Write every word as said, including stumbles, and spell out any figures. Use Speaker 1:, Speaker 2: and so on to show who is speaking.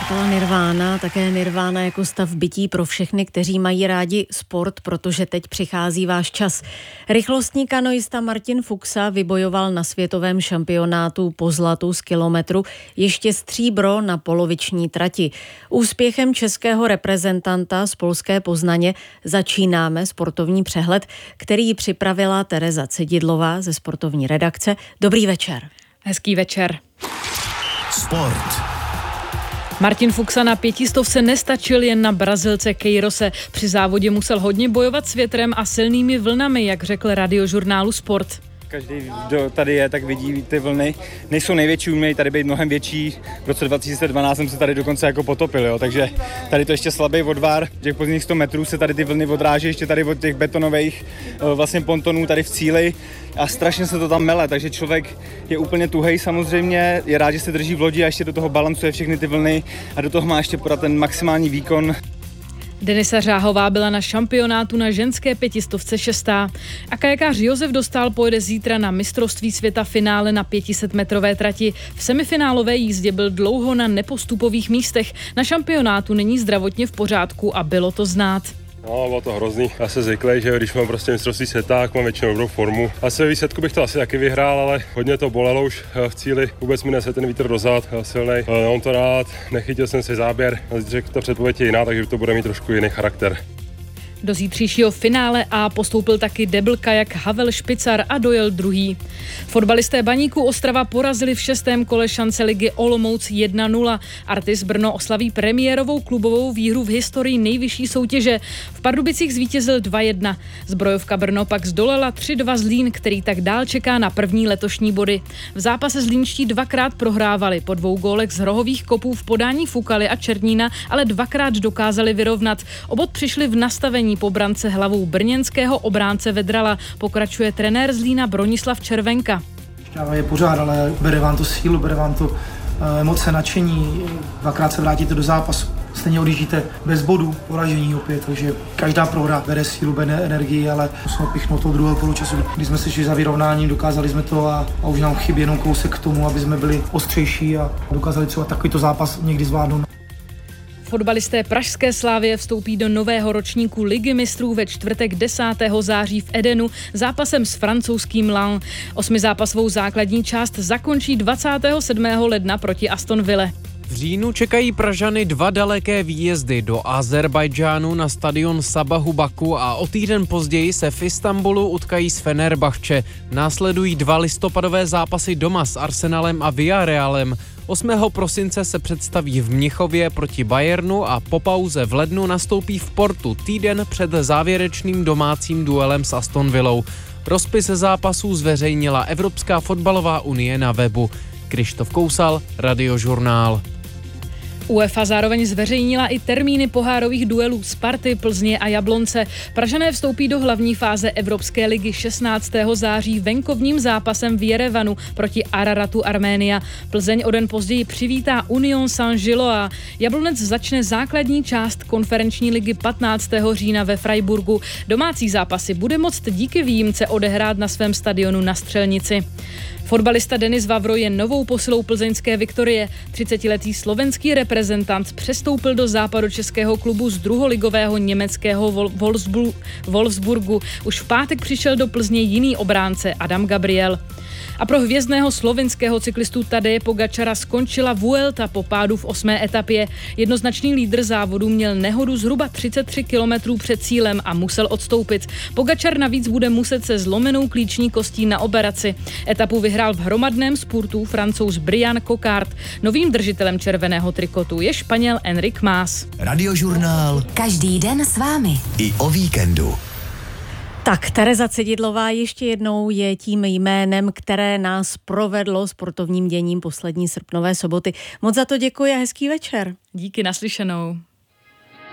Speaker 1: kapela Nirvana, také Nirvana jako stav bytí pro všechny, kteří mají rádi sport, protože teď přichází váš čas. Rychlostní kanoista Martin Fuxa vybojoval na světovém šampionátu po zlatu z kilometru ještě stříbro na poloviční trati. Úspěchem českého reprezentanta z polské Poznaně začínáme sportovní přehled, který připravila Tereza Cedidlová ze sportovní redakce. Dobrý večer.
Speaker 2: Hezký večer.
Speaker 3: Sport.
Speaker 2: Martin Fuxa na pětistovce nestačil jen na Brazilce Queirose. Při závodě musel hodně bojovat s větrem a silnými vlnami, jak řekl radiožurnálu Sport.
Speaker 4: Každý, kdo tady je, tak vidí ty vlny. Nejsou největší, umějí tady být mnohem větší. V roce dva tisíce dvanáct jsem se tady dokonce jako potopil, jo. Takže tady to ještě slabý odvar. Těch pozdějných sto metrů se tady ty vlny odráží ještě tady od těch betonových vlastně pontonů tady v cíli a strašně se to tam mele, takže člověk je úplně tuhej samozřejmě, je rád, že se drží v lodi a ještě do toho balancuje všechny ty vlny a do toho má ještě podat ten maximální výkon.
Speaker 2: Denisa Řáhová byla na šampionátu na ženské pětistovce šestá. A kajakář Josef Dostál pojede zítra na mistrovství světa finále na pětisetmetrové trati. V semifinálové jízdě byl dlouho na nepostupových místech. Na šampionátu není zdravotně v pořádku a bylo to znát.
Speaker 5: No, bylo to hrozný. Já se zvyklý, že když mám prostě mistrovství světa, tak mám většinou dobrou formu. Asi ve výsledku bych to asi taky vyhrál, ale hodně to bolelo už v cíli. Vůbec mi nese ten vítr do zad, silnej. Mám to rád, nechytil jsem si záběr. Řekl, ta předpověď je jiná, takže to bude mít trošku jiný charakter.
Speaker 2: Do zítřejšího finále A postoupil taky debl kajak Havel Špicar a dojel druhý. Fotbalisté Baníku Ostrava porazili v šestém kole šance ligy Olomouc jedna nula. Artis Brno oslaví premiérovou klubovou výhru v historii nejvyšší soutěže. V Pardubicích zvítězil dva jedna. Zbrojovka Brno pak zdolala tři dva Zlín, který tak dál čeká na první letošní body. V zápase zlínští dvakrát prohrávali. Po dvou gólech z rohových kopů v podání Fukaly a Černína, ale dvakrát dokázali vyrovnat. Obod přišli v nastavení po brance hlavou brněnského obránce Vedrala, pokračuje trenér Zlína Bronislav Červenka.
Speaker 6: Šťáva je pořád, ale bere vám to sílu, bere vám to emoce, nadšení, dvakrát se vrátíte do zápasu. Stejně odjíždíte bez bodů, poražení opět, takže každá prohra bere sílu, bere energii, ale musíme pichnout toho druhého poločasu. Když jsme si šli za vyrovnáním, dokázali jsme to a, a už nám chybí jenom kousek k tomu, aby jsme byli ostřejší a dokázali třeba takovýto zápas někdy zvládnout.
Speaker 2: Fotbalisté pražské Slavie vstoupí do nového ročníku Ligy mistrů ve čtvrtek desátého září v Edenu zápasem s francouzským Lens. Osmizápasovou základní část zakončí dvacátého sedmého ledna proti Aston Ville.
Speaker 7: V říjnu čekají Pražany dva daleké výjezdy do Azerbajdžánu na stadion Sabahu Baku a o týden později se v Istanbulu utkají s Fenerbahče. Následují dva listopadové zápasy doma s Arsenalem a Villarrealem. osmého prosince se představí v Mnichově proti Bayernu a po pauze v lednu nastoupí v Portu týden před závěrečným domácím duelem s Aston Villou. Rozpis zápasů zveřejnila Evropská fotbalová unie na webu. Krištof Kousal, Radiožurnál.
Speaker 2: UEFA zároveň zveřejnila i termíny pohárových duelů Sparty, Plzně a Jablonce. Pražané vstoupí do hlavní fáze Evropské ligy šestnáctého září venkovním zápasem v Jerevanu proti Araratu Arménia. Plzeň o den později přivítá Union Saint-Gilloise. Jablonec začne základní část konferenční ligy patnáctého října ve Freiburgu. Domácí zápasy bude moct díky výjimce odehrát na svém stadionu na Střelnici. Fotbalista Denis Vavro je novou posilou plzeňské Viktorie. třicetiletý slovenský reprezentant přestoupil do západočeského klubu z druholigového německého Wolfsburgu. Wolfsburgu. Už v pátek přišel do Plzně jiný obránce Adam Gabriel. A pro hvězdného slovinského cyklistu Tadeje Pogačara skončila Vuelta po pádu v osmé etapě. Jednoznačný lídr závodu měl nehodu zhruba třicet tři kilometrů před cílem a musel odstoupit. Pogačar navíc bude muset se zlomenou klíční kostí na operaci. Etapu vyhrál v hromadném spurtu Francouz Brian Coquard. Novým držitelem červeného trikotu je Španěl Enric Mas.
Speaker 3: Radiožurnál.
Speaker 8: Každý den s vámi.
Speaker 3: I o víkendu.
Speaker 1: Tak, Tereza Cedidlová ještě jednou je tím jménem, které nás provedlo sportovním děním poslední srpnové soboty. Moc za to děkuji a hezký večer.
Speaker 2: Díky, naslyšenou.